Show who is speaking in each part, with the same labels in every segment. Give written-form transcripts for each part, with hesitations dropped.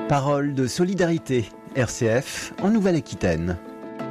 Speaker 1: Parole de solidarité, RCF, en Nouvelle-Aquitaine.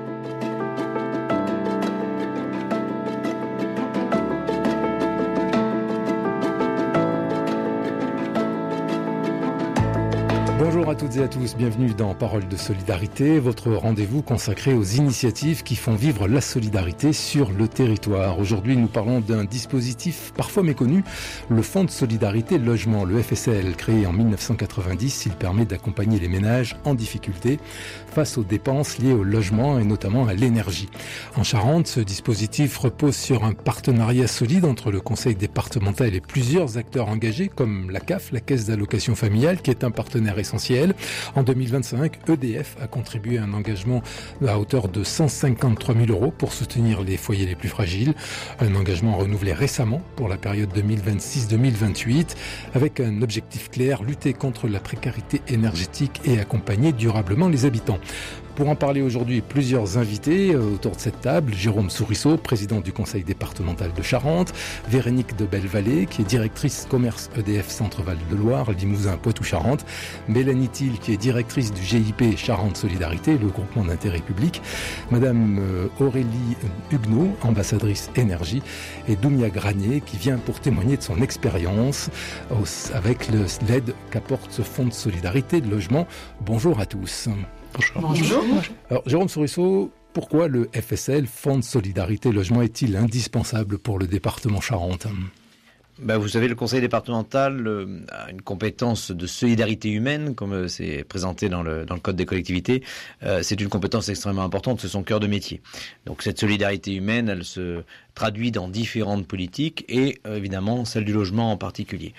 Speaker 2: Bonjour à toutes et à tous, bienvenue dans Parole de solidarité, votre rendez-vous consacré aux initiatives qui font vivre la solidarité sur le territoire. Aujourd'hui, nous parlons d'un dispositif parfois méconnu, le Fonds de solidarité logement, le FSL, créé en 1990. Il permet d'accompagner les ménages en difficulté face aux dépenses liées au logement et notamment à l'énergie. En Charente, ce dispositif repose sur un partenariat solide entre le conseil départemental et plusieurs acteurs engagés comme la CAF, la Caisse d'allocation familiale, qui est un partenaire essentiel. En 2025, EDF a contribué à un engagement à hauteur de 153 000 € pour soutenir les foyers les plus fragiles. Un engagement renouvelé récemment pour la période 2026-2028 avec un objectif clair, lutter contre la précarité énergétique et accompagner durablement les habitants. Pour en parler aujourd'hui, plusieurs invités autour de cette table. Jérôme Sourisseau, président du conseil départemental de Charente. Véronique de Bellevallée, qui est directrice commerce EDF Centre-Val de Loire, Limousin, Poitou-Charentes. Mélanie Thiel, qui est directrice du GIP Charente Solidarité, le groupement d'intérêt public. Madame Aurélie Huguenot, ambassadrice énergie. Et Doumia Granier, qui vient pour témoigner de son expérience avec l'aide qu'apporte ce fonds de solidarité de logement. Bonjour à tous.
Speaker 3: Bonjour.
Speaker 2: Alors, Jérôme Sourisseau, pourquoi le FSL, Fonds de solidarité logement, est-il indispensable pour le département Charente ?
Speaker 3: Vous savez, le conseil départemental a une compétence de solidarité humaine, comme c'est présenté dans le code des collectivités. C'est une compétence extrêmement importante, c'est son cœur de métier. Donc cette solidarité humaine, elle se traduit dans différentes politiques et évidemment celle du logement en particulier.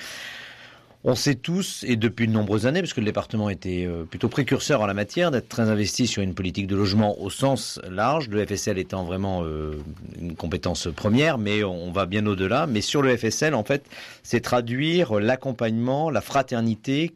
Speaker 3: On sait tous, et depuis de nombreuses années, parce que le département était plutôt précurseur en la matière, d'être très investi sur une politique de logement au sens large, le FSL étant vraiment une compétence première, mais on va bien au-delà. Mais sur le FSL, en fait, c'est traduire l'accompagnement, la fraternité